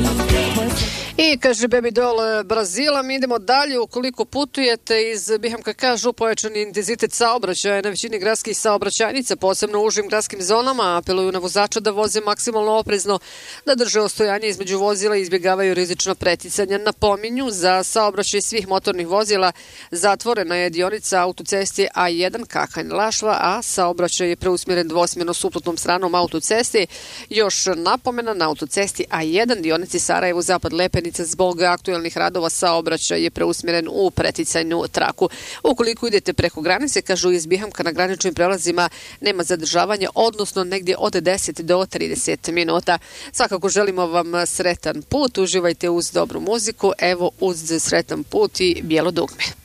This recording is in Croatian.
I kaže Baby Doll Brazila, mi idemo dalje. Ukoliko putujete iz Bihamka, kažu pojačani intenzitet saobraćaja na većini gradskih saobraćajnica, posebno u užim gradskim zonama, apeluju na vozača da voze maksimalno oprezno, da drže ostojanje između vozila i izbjegavaju rizična preticanja. Napominju, za saobraćaj svih motornih vozila zatvorena je dionica autocesti A1 Kahanj-Lašva, a saobraćaj je preusmjeren dvosmjerno suprotnom stranom autocesti. Još napomena, na autocesti A1 dionici Sarajevo-Zapad Lepenica zbog aktuelnih radova saobraćaj je preusmjeren u preticajnu traku. Ukoliko idete preko granice, kažu iz Bihamka, na graničnim prelazima nema zadržavanja, odnosno negdje od 10 do 30 minuta. Svakako želimo vam sretan put, uživajte uz dobru muziku, evo uz sretan put i Bijelo dugme.